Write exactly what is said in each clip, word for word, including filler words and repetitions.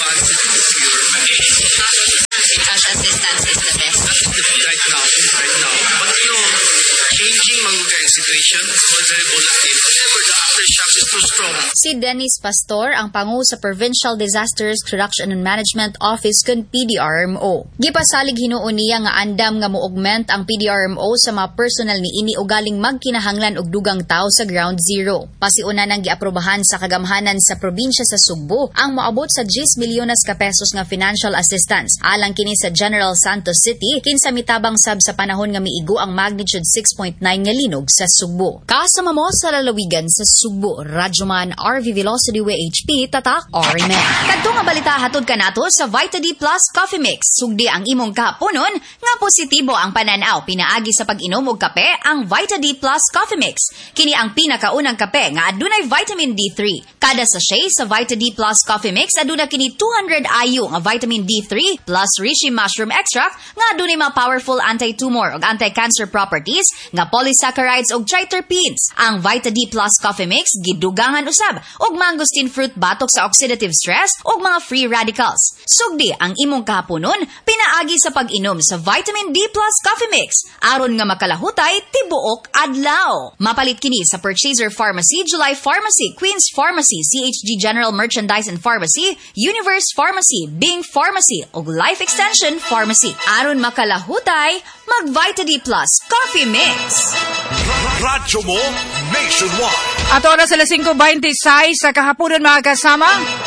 funds to procure cash assistance is the best. That's the right now, right now. But you know, changing Manggugay situation, was very volatile. Whenever the aftershocks is too strong. Si Dennis Pastor ang pangu sa Provincial Disasters Reduction and Management Office kun P D R M O. Gipasalig hinuon niya nga andam nga mo-augment ang P D R M O sa mga personal niini o galing magkinahanglan og dugang tao sa Ground Zero. Pasiuna nang giaprobahan sa kagamhanan sa probinsya sa Sugbo ang moabot sa ten milyones ka pesos nga financial assistance. Alang kini sa General Santos City kinsa mitabang sab sa panahon nga miigo ang magnitude six point nine nga linog sa Sugbo. Kasama mo sa lalawigan sa Sugbo, Radyoman R V Velocity W H P tatak Orimen. Kadto nga balita hatod kanato sa Vita D Plus Coffee Mix. Sugdi ang imong kahaponon nga positibo ang pananaw pinaagi sa pag-inom og kape ang Vita D Plus Coffee Mix. Kini ang pinakaunang kape nga adunay vitamin D three. Kada sachet sa Vita D Plus Coffee Mix aduna kini two hundred I U nga vitamin D three plus reishi mushroom extract nga adunay mga powerful anti-tumor ug anti-cancer properties nga polysaccharides ug triterpenes. Ang Vita D Plus Coffee Mix gidugangan usab og mangosteen fruit batok sa oxidative stress ug mga free radicals. Sugdi ang imong kahaponon pinaagi sa pag-inom sa Vitamin D Plus Coffee Mix aron nga makalahutay tibuok adlaw. Mapalit kini sa Purchaser Pharmacy, July Pharmacy, Queen's Pharmacy, C H G General Merchandise and Pharmacy, Universe Pharmacy, Bing Pharmacy ug Life Extension Pharmacy. Aron makalahutay, mag Vita D Plus Coffee Mix. Radyo mo nationwide. At oras sa five twenty-six sa kahaponan mga kasama.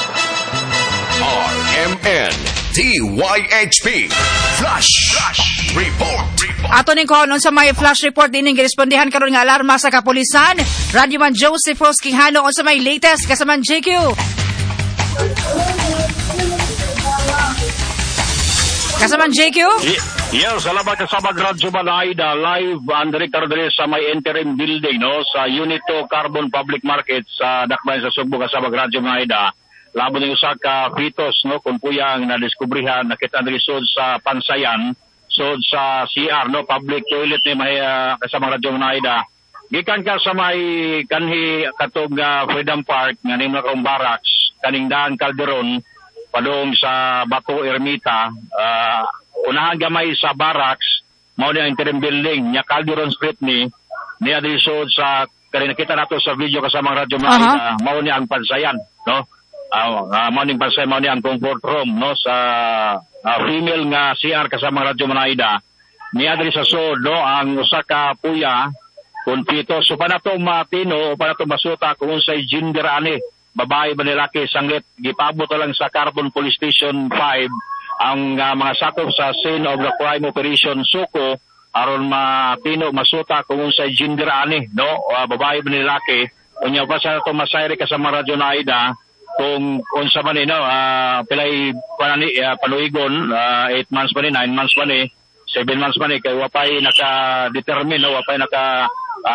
R M N D Y H P Flash, Flash Report. Ato ning konon sa may flash report din ning girespondihan karon nga alarma sa kapulisan. Radyoman Joseph Roskingano on sa may latest kasaman J Q. Kasaman J Q? Y- yes, salamat kasama Radyo Malaida live and record sa may interim building no sa Unit two Carbon Public Market sa Dakbayan sa Sugbo kasama Radyo Malaida. Labo ni usa ka fetus no kun puyang na diskubrihan nakita diri sud sa Pansayan sud sa C R no public toilet ni may uh, kasama Radyo Malaida. Gikan ka sa may kanhi katong uh, Freedom Park nga nimo kang barracks kaning daan Calderon padung sa Bato Ermita uh, unahan gamay sa barracks mao ni ang interim building nya Calderon Street ni niya diri sud sa kani nakita nato sa video kasama Radyo Malaida uh-huh. Mao ni ang Pansayan no uh, uh, mao ni Pansayan mao ni ang comfort room no sa uh, female nga C R kasama Radyo Malaida niya diri sa sud no ang usa ka puya kun pito so pa nato matino pa nato masuta kung unsay gender ani babae ba nilaki sanglit gipabot lang sa Carbon Police Station five ang uh, mga sakop sa scene of the crime operation suko aron matino masuta kung unsay gender ani no uh, babae ba nilaki unya pa sa to masayri kasama Radyo Naida kung unsa man ni no uh, pilay panani uh, panuigon uh, eight months pa ni nine months pa ni seven months pa ni kay wapay naka-determine no wapay naka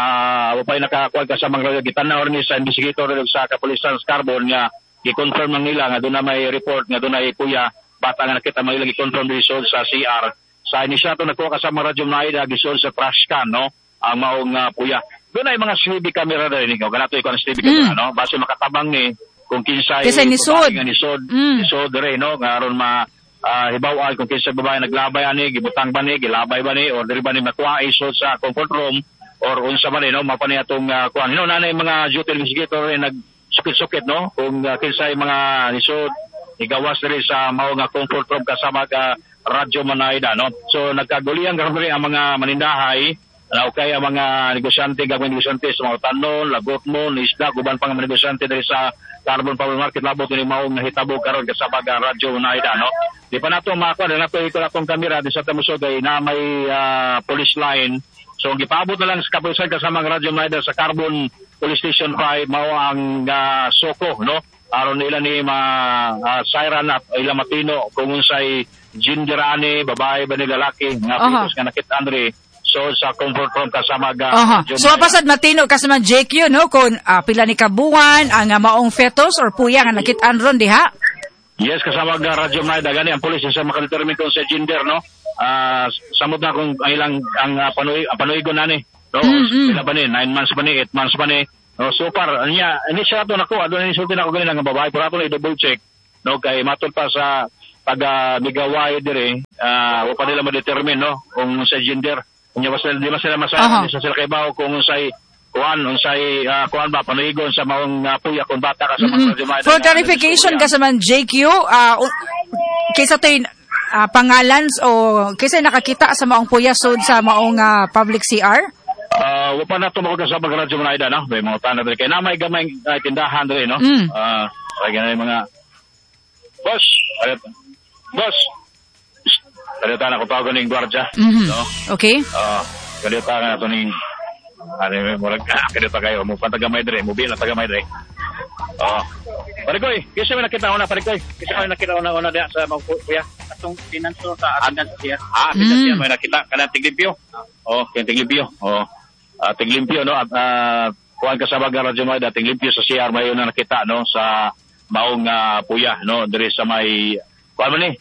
ah uh, wapay nakakuha ka sa mga gitanaw ni sa investigator sa kapulisan sa Carbon nga i-confirm ng nila nga doon na may report nga doon ay kuya bata nga nakita may lagi confirm result sa C R sa inisyato nagkuha ka sa mga Radyo Naida gisol sa trash can no ang maong uh, puya doon ay mga C C T V camera rin ikaw ganato ikaw ng C C T V camera mm. no base makatabang ni kung kinsay kasi nisod nisod mm. nisod rin no nga aron ma uh, hibaw kung kinsay babae naglabay ani gibutang ba ni gilabay ba ni or diri ba ni matuwa isod sa comfort room or unsa man no mapani atong uh, kuan no nanay mga duty investigator ay nagsukit-sukit no kung uh, kinsay mga nisod igawas diri sa mao nga comfort room kasama ka Radyo Malaida no so nagkagulian karon ang mga manindahay na okay ang mga negosyante gagawin negosyante sa mga tanon lagot mo isda guban pang mga negosyante diri sa Carbon Public Market labot ni mao nahitabo karon kasama ka Radyo Malaida no di pa nato makuha na nato ito atong kamera di sa tamusod ay na may uh, police line. So, gipabot na lang sa kapulisan kasama ng Radyo Malaida sa Carbon Police Station five, mao ang uh, soko, no? Aron nila ni ma uh, siren at ilang matino kung unsay gender ani, babae ba ni lalaki, nga uh-huh. nga nakita Andre. So, sa comfort room kasama ga uh-huh. So, pasad matino kasama J Q, no? Kung uh, pila ni kabuan, ang uh, maong fetus or puya nga nakita Andron, diha? Yes, kasama ga Radyo Malaida. Gani ang police sa makadetermine kung sa gender, no? Uh, samot na kung ang ilang ang uh, panuig, panuigon na ni no mm-hmm. Sila ba ni nine months ba ni eight months ba ni no so far niya ini siya to nako adto ni sulti nako ganin ang babae pero ato na i-double check no kay matod pa sa taga Migaway dire ah uh, wa pa nila ma-determine no kung sa gender unya ba sila di ba sila masabi sa sila kay bao kung unsay kuan unsay uh, kuan ba panuigon sa maong uh, puya kung bata ka sa mm-hmm. mga for clarification ka sa man J Q uh, kaysa tay uh, pangalan o kaysa nakakita sa maong puya sud sa maong uh, public C R. Uh, wa pa na tumawag sa Radyo Manaida no may mga tanan dire kay na may gamay uh, tindahan dire no mm. uh, kay ganay mga boss ayat boss kalita na ko tawag ning gwardiya mm-hmm. no okay uh, kalita na to ning ano mo lag kalita kayo mo patagamay dire mo bila tagamay dire oh parikoy kisa may nakita una parikoy kisa may nakita una una dia sa mga kuya atong pinanso sa adan siya ah bisa siya may nakita kana tiglimpyo oh ken tiglimpyo oh uh, tiglimpyo no at uh, kuan ka sa Radyo Manaida tiglimpyo sa C R may una nakita no sa maong uh, puya no dire sa may kuan man ni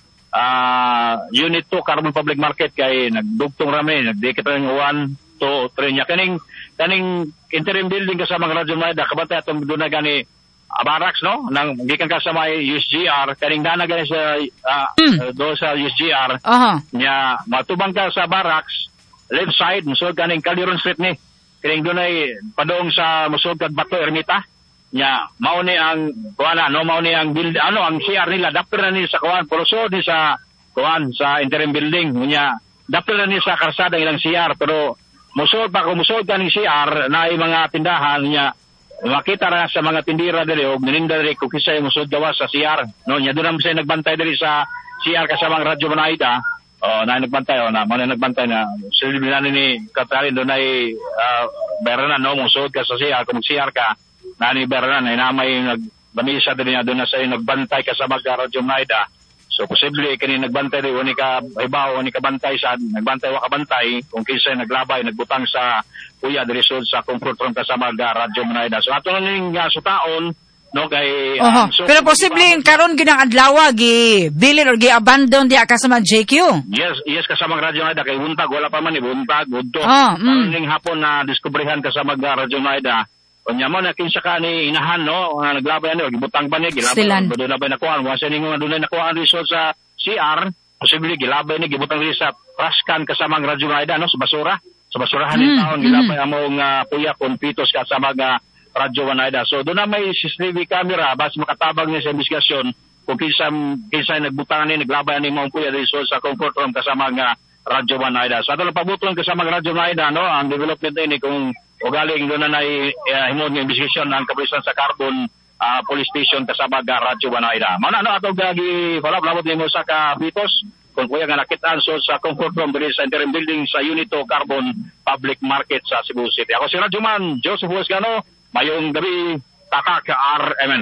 ah uh, Unit two Carbon Public Market kay nagdugtong rami nagdikit ng one two three nya kaning kaning interim building kasama ng Radyo Manaida kabantay atong duna gani uh, barracks no nang gikan ka sa may U S G R kaning dana gani sa uh, mm. do sa U S G R uh-huh. nya matubang ka sa barracks left side musod kaning Calderon Street ni kaning dunay padong sa musod kag Bato Ermita nya mao ni ang kuana no mao ni ang build ano ang C R nila dapper na ni sa kuan pulso ni sa kuan sa interim building nya dapper na ni sa karsada ilang C R pero musod pa kung musod kaning C R na mga tindahan nya makita ra sa mga tindira diri og nininda diri kung kisay musod gawas sa C R no nya dunam say nagbantay diri sa C R kasama ang Radyo Manaida oh na nagbantay oh na mo na nagbantay na silbinan ni katalin dunay uh, beranan no musod ka sa C R kung C R ka nani beranan ay namay nagbamisa diri na doon na sa nagbantay ka sa Radyo Manaida so posible kini nagbantay diri wani ka ibaw wani ka bantay sa nagbantay wa ka bantay kung kinsay naglabay nagbutang sa kuya diri sud sa comfort room ka sa Radyo Manaida so ato ning uh, sutaon no kay uh, um, so, pero posible karon ginang adlaw gi bilin or gi abandon di kasama J Q. Yes, yes kasama Radyo Manaida kay buntag wala pa man ni buntag udto. Oh, mm. Karon ning hapon na diskubrihan kasama Radyo Manaida. Kunya mo na kinsa ka ni inahan no nga naglabay ano gibutang ba ni gilabay do na ba nakuha wa sa ningo do na nakuha result sa C R posible gilabay ni gibutang ri sa trash can kasama Radyo Manaida no sa basura sa basurahan mm, ni taon gilabay mm. among uh, puya kon pitos kasama ga Radyo Manaida so do na may C C T V camera bas makatabang ni sa investigasyon kung kinsa kinsa nagbutang ni naglabay ni mong puya result sa comfort room kasama nga Radyo Manaida so ato pabuton kasama Radyo Manaida no ang development ni kung o galing doon na nai uh, himod ng investigasyon ng kapulisan sa Carbon uh, Police Station kasama ga Radyo Manaida. Mana no atong gagi follow labot nimo sa ka bitos kung kuya nga nakitaan so sa comfort room diri sa interim building sa Unit two Carbon Public Market sa Cebu City. Ako si Radyoman Joseph Huescano, mayong gabi tatak R M N.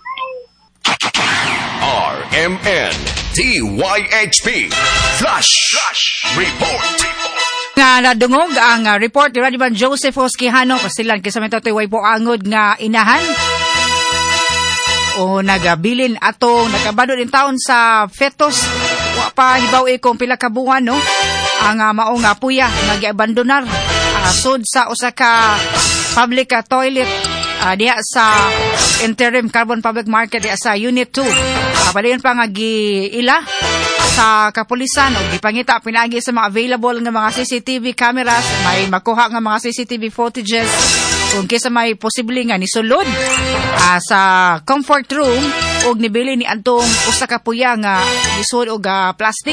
R M N D Y H P Flash Flash Report Report nga nadungog ang uh, report ni Radyoman Joseph Huescano pasilan kisa mento way po angod nga inahan o nagabilin atong nagabado din taon sa fetus wa pa hibaw e kung pila ka buwan no ang uh, maong uh, puya nag-abandonar uh, sud sa usa ka public uh, toilet uh, diha sa interim Carbon Public Market diha sa Unit two uh, padayon pa nga giila sa kapulisan o gipangita pinaagi sa mga available nga mga C C T V cameras may makuha nga mga C C T V footages kung kisa may posible nga nisulod uh, sa comfort room o nibili ni antong usa ka puya nga nisud og uh, plastic.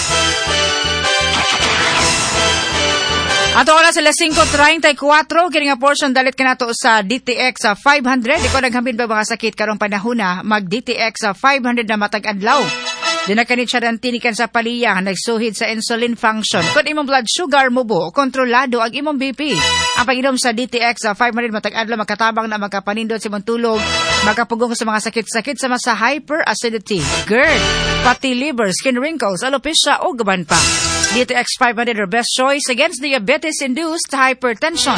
Ato oras sila five thirty-four kini nga portion dalit kanato sa D T X sa five hundred iko naghambin ba mga sakit karong panahona mag D T X sa five hundred na matag adlaw. Dinakani tinikan sa paliyah nagsuhid sa insulin function. Kung imong blood sugar mubo, kontrolado ang imong B P. Ang pag-inom sa D T X sa five hundred matag adlaw makatabang na makapanindot sa imong tulog, makapugong sa mga sakit-sakit sama sa hyperacidity, GERD, pati liver, skin wrinkles, alopecia o gaban pa. D T X five hundred are best choice against diabetes-induced hypertension.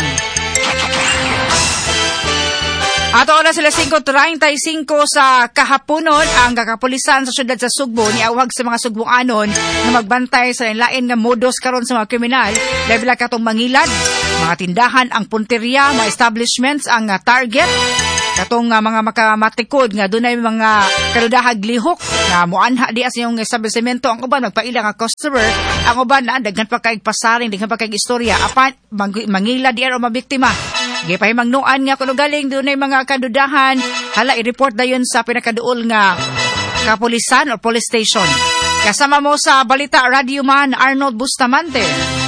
Ato oras sila five thirty-five sa kahaponon ang kakapulisan sa syudad sa Sugbo niawag sa mga Sugboanon na magbantay sa lain nga modus karon sa mga kriminal labi katong mangilad, mga tindahan ang punteriya, mga establishments ang uh, target katong uh, mga makamatikod nga dunay mga kadudahag lihok nga muanha di as yung establishmento ang uban magpaila nga customer ang uban na daghan pa kay pasaring daghan pa kay istorya apan mang- mangila di o mabiktima gipahimangnuan nga kuno galing dunay mga kadudahan hala i-report dayon sa pinakaduol nga kapulisan o police station. Kasama mo sa Balita Radio Man Arnold Bustamante.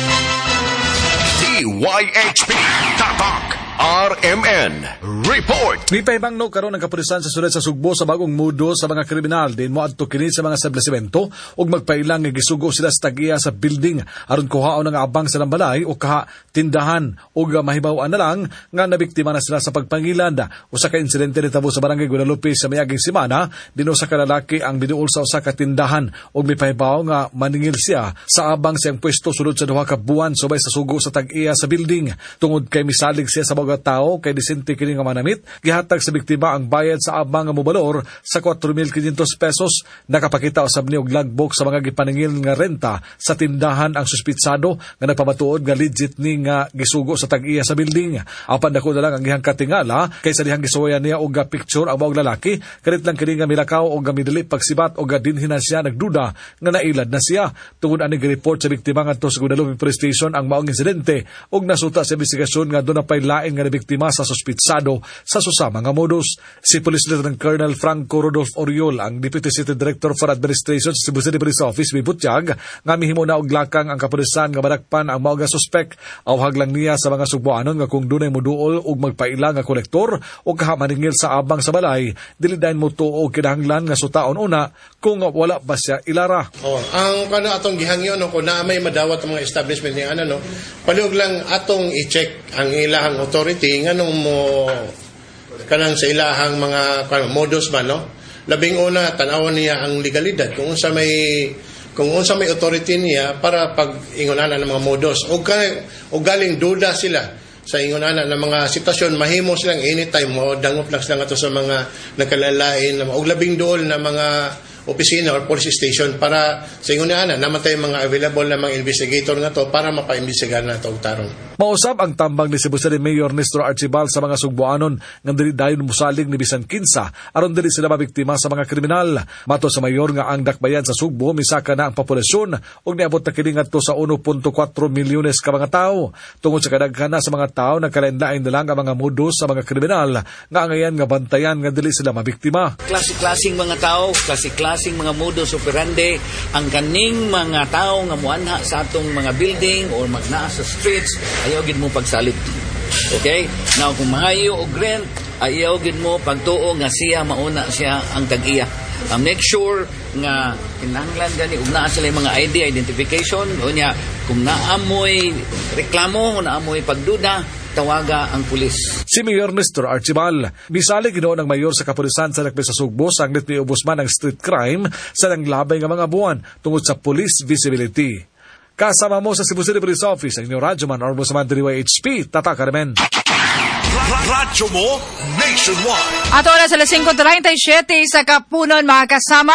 D Y H P Tatak R M N Report. May pahibangno karon ang kapulisan sa sulod sa Sugbo sa bagong mudo sa mga kriminal din mo adto kini sa mga establishmento ug magpailang nga gisugo sila sa tag-iya sa building aron kuhaon nga abang sa lambalay o kaha tindahan ug mahibaw-an na lang nga nabiktima na sila sa pagpangilan. Usa ka insidente nitabo sa barangay Guadalupe sa miaging semana dinho sa kalalaki ang binuol sa usa ka tindahan ug may pahibaw nga maningil siya sa abang siyang pwesto sulod sa duha ka buwan subay sa sugo sa tag-iya sa building tungod kay misalig siya sa mga tao kay disente kini nga manamit gihatag sa biktima ang bayad sa abang nga mobalor sa four thousand five hundred pesos. Nakapakita usab ni og logbook sa mga gipaningil nga renta sa tindahan ang suspitsado nga nagpamatuod nga legit ni nga gisugo sa tag-iya sa building. Apan dako na lang ang gihang katingala kay sa dihang gisuwayan niya og picture ang mga lalaki kadit lang kini nga milakaw og gamidili pagsibat og dinhin na siya nagduda nga nailad na siya. Tungod ani gi-report sa biktima ngadto sa Guadalupe Police Station ang maong insidente og nasuta sa investigasyon nga doon na pay lain nga biktima sa suspitsado sa susama nga modus. Si Police Lieutenant Colonel Franco Rodolfo Oriol, ang Deputy City Director for Administration sa Cebu City Police Office, bibutyag nga mihimo na og lakang ang kapulisan nga madakpan ang mao nga suspek. Awhag lang niya sa mga Sugboanon nga kung dunay moduol og magpaila nga kolektor o kahamaningil sa abang sa balay, dili dayon mo tuo kinahanglan nga sutaon una kung wala ba siya ilara. Oh, ang kana atong gihangyo no kung naa may madawat ang mga establishment ni ano no, paliog lang atong i-check ang ilahang authority nganong mo kanang sa ilahang mga kanang modus man no. Labing una tan-awon niya ang legalidad kung unsa may kung unsa may authority niya para pag ingunanan ng mga modus o o galing duda sila sa ingunanan ng mga sitwasyon mahimo silang anytime mo dangop lang sila ato sa mga nagkalalain na og labing duol na mga opisina or police station para sa ingunanan namatay mga available na mga investigator nga to para mapaimbestigahan na itong tarong. Mausab ang tambang ni Cebu City Mayor Nestor Archibald sa mga Sugboanon nga dili dayon musalig ni bisan kinsa aron dili sila mabiktima sa mga kriminal. Mato sa mayor nga ang dakbayan sa Sugbo misaka na ang populasyon ug niabot na kini ngadto sa one point four milyones ka mga tawo. Tungod sa kadaghan sa mga tawo nagkalain-lain na lang ang mga modus sa mga kriminal nga angayan nga bantayan nga dili sila mabiktima. Klase-klaseng mga tao, klase-klaseng mga modus operandi ang kaning mga tao nga muanha sa atong mga building or magnaa sa streets ayaw gid mo pagsalit. Okay? Now kung mahayo og rent, ayaw gid mo pagtuo nga siya mauna siya ang tag-iya. Um, make sure nga kinahanglan gani ug naa sila mga I D identification unya kung naamoy reklamo, kung naamoy pagduda, tawaga ang pulis. Si Mayor Nestor Archibald, bisalig ginoon ng mayor sa kapulisan sa Dakbayan sa Sugbo sa anglit ni ubos man ang street crime sa nanglabay nga mga buwan tungod sa police visibility. Kasama mo sa Cebu City Police Office ang inyong radyo man or mo sa man D Y H P Tatak R M N. Radyo mo nationwide. Ato na sa lasing thirty-seven sa Kapunon mga kasama.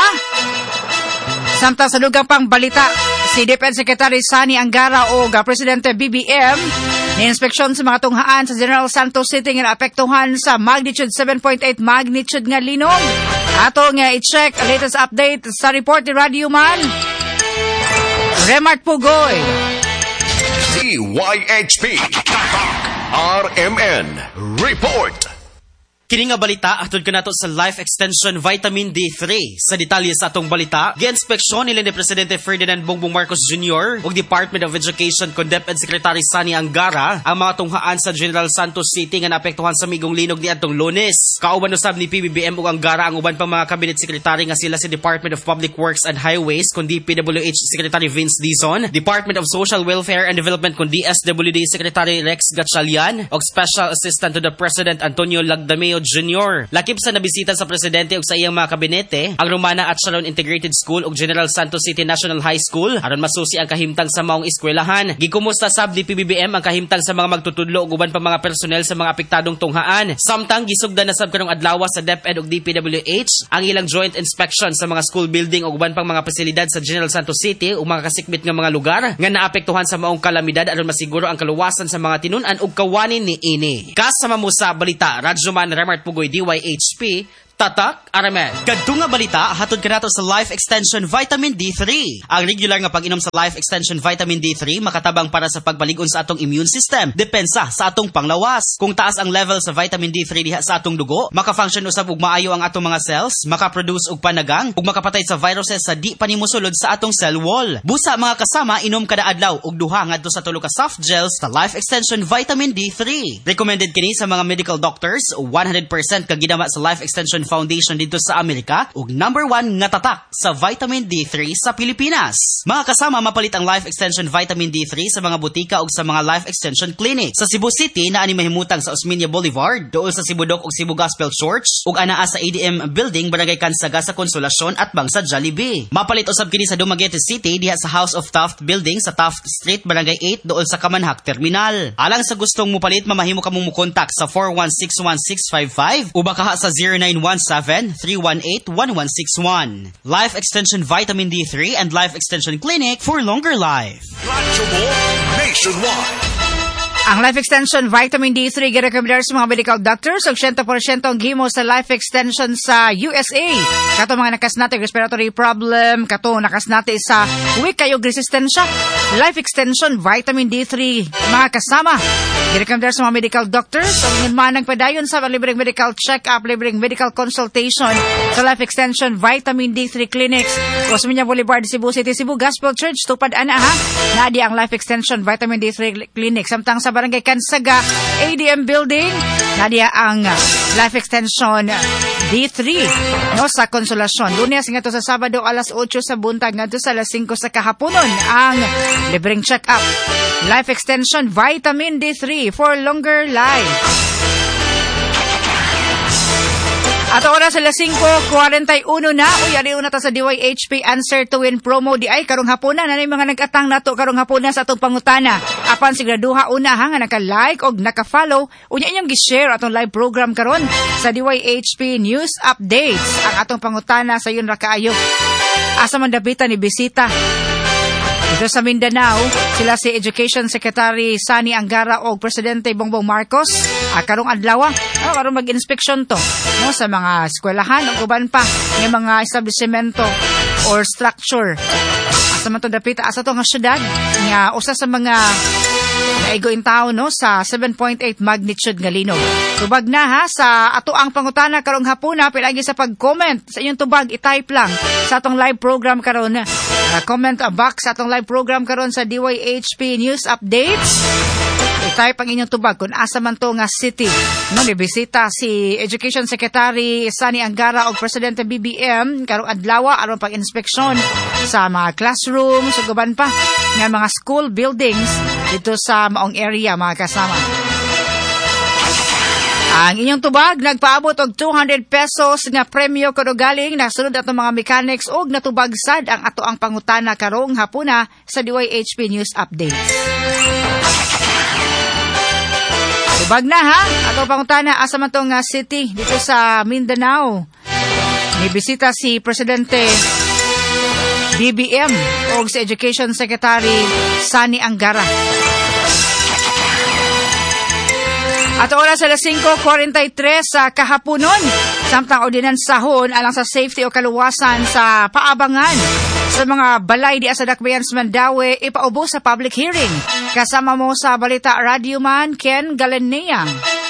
Samtang sa lugang pang balita, si Defense Secretary Sani Angara o Presidente B B M ni-inspeksyon sa mga tunghaan sa General Santos City nga naapektuhan sa magnitude seven point eight magnitude nga linog. Ato nga i-check ang latest update sa report ni Radio Man Remart Pugoy. D Y H P R M N Report. Kini nga balita atod kanato sa Life Extension Vitamin D three. Sa detalye sa atong balita, gi-inspeksyon nila ni Presidente Ferdinand Bongbong Marcos Junior ug Department of Education kon DepEd Secretary Sani Angara ang mga tunghaan sa General Santos City nga naapektuhan sa migong linog niadtong Lunes. Kauban usab ni P B B M ug Angara ang uban pang mga cabinet secretary nga sila si Department of Public Works and Highways kon D P W H Secretary Vince Dizon, Department of Social Welfare and Development kon D S W D Secretary Rex Gatchalian ug Special Assistant to the President Antonio Lagdameo Junior Lakip sa nabisita sa presidente ug sa iyang mga kabinete ang Romana at Sharon Integrated School ug General Santos City National High School aron masusi ang kahimtang sa maong eskwelahan. Gikumusta sab ni P B B M ang kahimtang sa mga magtutudlo ug uban pa mga personel sa mga apektadong tunghaan. Samtang gisugdan na sab karong adlaw sa DepEd ug D P W H ang ilang joint inspection sa mga school building ug uban pang mga pasilidad sa General Santos City ug mga kasikbit nga mga lugar nga naapektuhan sa maong kalamidad aron masiguro ang kaluwasan sa mga tinun-an ug kawanin ni ini. Kasama mo sa balita, Radyo Man Mart Pugoy D Y H P, Tatak, Aramen. Kadto nga balita, hatod ka nato sa Life Extension Vitamin D three. Ang regular nga pag-inom sa Life Extension Vitamin D three makatabang para sa pagbalig-on sa atong immune system, depensa sa atong panglawas. Kung taas ang level sa vitamin D three diha sa atong dugo, maka-function usab ug maayo ang atong mga cells, maka-produce og panagang ug makapatay sa viruses sa di pa nimusulod sa atong cell wall. Busa mga kasama, inom kada adlaw og duha ngadto sa tulo ka soft gels sa Life Extension Vitamin D three. Recommended kini sa mga medical doctors, one hundred percent ka ginama sa Life Extension Foundation dito sa Amerika ug number one nga tatak sa vitamin D three sa Pilipinas. Mga kasama, mapalit ang Life Extension Vitamin D three sa mga butika ug sa mga Life Extension Clinic. Sa Cebu City na ani mahimutang sa Osmeña Boulevard, duol sa Cibudok ug Cebu Gospel Church ug anaa sa A D M Building, Barangay Kansaga sa Konsolasyon at Bangsa Jollibee. Mapalit usab kini sa Dumaguete City diha sa House of Taft Building sa Taft Street, Barangay eight, duol sa Kamanhak Terminal. Alang sa gustong mupalit, mamahimo ka mong mukontak sa four one six one six five five o baka sa zero nine one seven three one eight one one six one. Life Extension Vitamin D three and Life Extension Clinic for longer life. Radyo mo nationwide. Ang Life Extension Vitamin D three girekomendar sa mga medical doctors og one hundred percent ang gimo sa Life Extension sa U S A. Kato mga nakas natin respiratory problem, kato nakas natin sa weak kayog resistensya. Life Extension Vitamin D three, mga kasama, girekomendar sa mga medical doctors og man nagpadayon sa libreng medical check-up, libreng medical consultation sa Life Extension Vitamin D three Clinics, Osmeña Boulevard, Cebu City, Cebu Gospel Church, tupad ana ha. Nadi ang Life Extension Vitamin D three Clinic samtang sa Barangay Kansaga, A D M Building, nadiya ang Life Extension D three no, sa Konsolasyon. Lunes ngadto sa Sabado alas eight sa buntag ngadto sa alas five sa kahaponon ang libreng check-up. Life Extension Vitamin D three for longer life. At oras sa alas five forty-one na, uyari una ta sa D Y H P Answer to Win promo di ay karong hapuna na mga nag-atang nato karong hapuna sa atong pangutana. Apan siguraduha una ha nga naka-like og naka-follow, unya inyong gi-share atong live program karon sa D Y H P News Updates. Ang atong pangutana sa yun ra kaayo. Asa man dapitan ni bisita dito sa Mindanao, sila si Education Secretary Sani Angara o Presidente Bongbong Marcos. Ah, karong adlaw, ah, karong mag-inspeksyon to no, sa mga eskwelahan o uban pa ng mga establishmento or structure. Asa man to dapit, asa to nga syudad nga usa sa mga naigo in town no, sa seven point eight magnitude nga linog. Tubag na ha sa ato ang pangutana karong hapuna, pilagi sa pag-comment sa inyong tubag, i-type lang sa atong live program karon. Uh, comment box sa atong live program karon sa D Y H P News Updates. I-type ang inyong tubag kung asa man to nga city. No, nibisita si Education Secretary Sani Angara o Presidente B B M karong adlaw aron pag-inspeksyon sa mga classrooms ug uban pa nga mga school buildings dito sa maong area, mga kasama. Ang inyong tubag nagpaabot og two hundred pesos nga premyo kuno galing nasunod ato mga mechanics og natubag sad ang ato ang pangutana karong hapuna sa D Y H P News Updates. Tubag na ha, ato pangutana asa man tong city dito sa Mindanao. Nibisita si Presidente B B M og si Education Secretary Sani Angara. At oras alas five forty-three sa kahaponon, samtang ordinansahon alang sa safety o kaluwasan sa paabangan sa mga balay di sa Dakbayan sa Mandaue ipaubo sa public hearing. Kasama mo sa Balita Radio Man, Ken Galenea.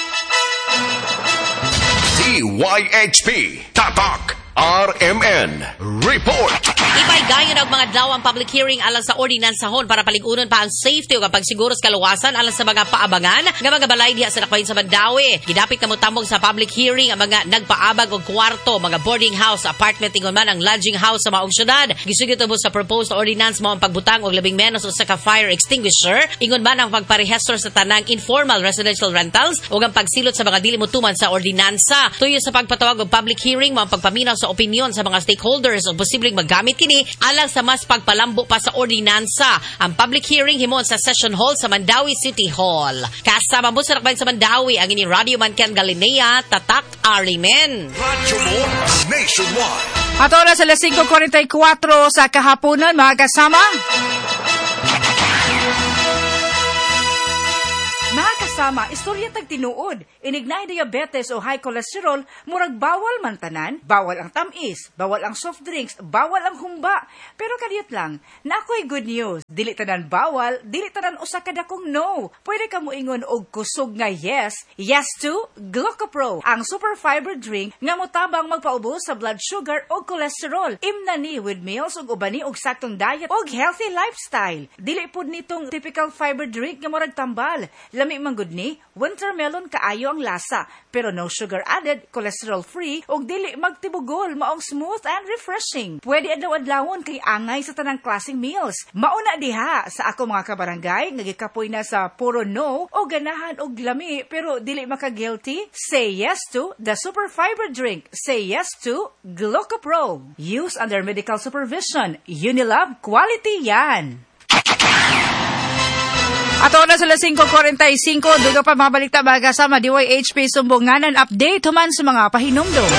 D Y H P Tatak R M N Report. Ipay gayon ang mga dawang public hearing alang sa ordinansahon para paligunon pa ang safety o pagsiguro sa kaluwasan alang sa mga paabangan nga mga balay diha sa Dakbayan sa Mandaue. Gidapit na mo tambong sa public hearing ang mga nagpaabag og kwarto, mga boarding house, apartment ingon man ang lodging house sa maong syudad. Gisugid mo sa proposed ordinance mo ang pagbutang og labing menos usa ka fire extinguisher, ingon man ang pagparehistro sa tanang informal residential rentals ug ang pagsilot sa mga dili motuman sa ordinansa. Tuyo sa pagpatawag og public hearing mo ang pagpaminaw sa opinyon sa mga stakeholders o posibleng maggamit kini alang sa mas pagpalambo pa sa ordinansa. Ang public hearing himon sa Session Hall sa Mandaue City Hall. Kasama mo sa Dakbayan sa Mandaue ang ini Radio Man Ken Galenea, Tatak Arimen. Radyo mo nationwide. At oras alas five forty-four sa kahaponon, mga kasama. Mga kasama. sama, istorya tag tinuod. Inignay diabetes o high cholesterol, murag bawal man tanan, bawal ang tamis, bawal ang soft drinks, bawal ang humba. Pero kadiyot lang, na ako'y good news. Dili tanan bawal, dili tanan usa ka dakong no. Pwede ka mo ingon og kusog nga yes, yes to Glucopro, ang super fiber drink nga motabang magpaubos sa blood sugar o cholesterol. Imna ni with meals og ubani og saktong diet og healthy lifestyle. Dili pud nitong typical fiber drink nga murag tambal. Lami man gud ni, winter melon kaayo ang lasa, pero no sugar added, cholesterol free og dili magtibugol, maong smooth and refreshing. Pwede adlaw-adlawon kay angay sa tanang klaseng meals. Mauna diha sa ako mga kabarangay nga gikapoy na sa puro no o ganahan og lami pero dili maka-guilty. Say yes to the super fiber drink. Say yes to Glucopro. Use under medical supervision. Unilab quality yan. Ato na sa lasing forty-five, duga pa mga balita baga sa D Y H P Sumbunganan update human sa mga pahinumdom.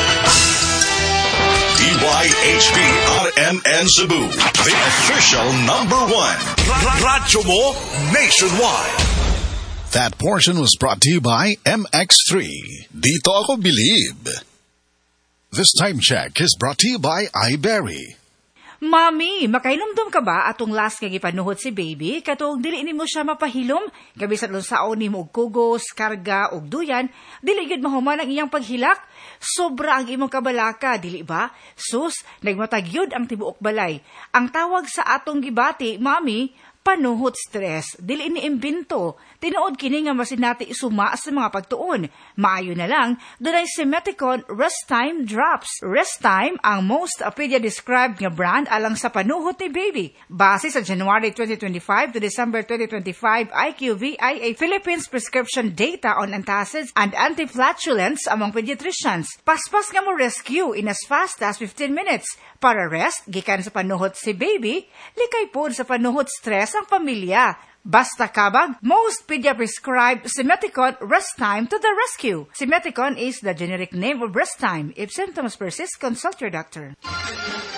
D Y H P R M N Cebu, the official number one. Radyo mo nationwide. That portion was brought to you by M X three. Dito ako believe. This time check is brought to you by iBerry. Mami, makahinumdum ka ba atong last nga gipanuhot si baby? Katong dili nimo siya mapahilom, gabi sa lunsaon nimo og kugos, karga og duyan, dili gid mahuman ang iyang paghilak. Sobra ang imong kabalaka, dili ba? Sus, nagmatagyod ang tibuok balay. Ang tawag sa atong gibati, mami, panuhot stress. Dili ni imbento. Tinuod kini nga masinati isuma sa mga pagtuon. Maayo na lang, dunay Simeticon Rest Time Drops. Rest Time ang most pedia-described nga brand alang sa panuhot ni baby. Base sa January twenty twenty-five to December twenty twenty-five I Q V I A Philippines prescription data on antacids and antiflatulence among pediatricians. Paspas nga mo rescue in as fast as fifteen minutes. Para rest, gikan sa panuhot si baby, likay pod sa panuhot stress ang pamilya. Basta kabag, most pedia-prescribed Simeticon Rest Time to the rescue. Simeticon is the generic name of Rest Time. If symptoms persist, consult your doctor.